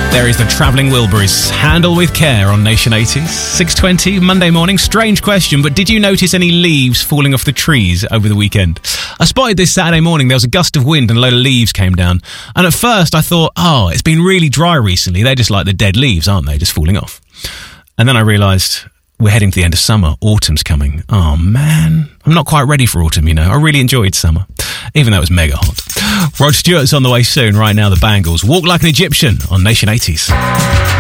There is the Travelling Wilburys. Handle with care on Nation 80s. 6:20, Monday morning. Strange question, but did you notice any leaves falling off the trees over the weekend? I spotted this Saturday morning. There was a gust of wind and a load of leaves came down. And at first I thought, it's been really dry recently. They're just like the dead leaves, aren't they? Just falling off. And then I realised we're heading to the end of summer. Autumn's coming. Oh, man. I'm not quite ready for autumn, you know. I really enjoyed summer, even though it was mega hot. Rod Stewart's on the way soon. Right now, the Bangles. Walk Like an Egyptian on Nation 80s.